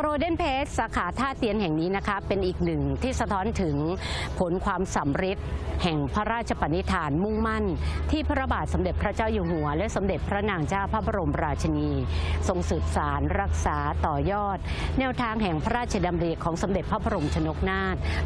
โกลเด้นเพจสาขาท่าเตียนแห่งนี้นะคะเป็นอีกหนึ่งที่สะท้อนถึงผลความสำเร็จแห่งพระราชปณิธานมุ่งมั่นที่พระบาทสมเด็จพระเจ้าอยู่หัวและสมเด็จพระนางเจ้าพระบรมราชินีทรงสืบสานรักษาต่อยอดแนวทางแห่งพระราชดำริของสมเด็จพระบรมชนกนาถ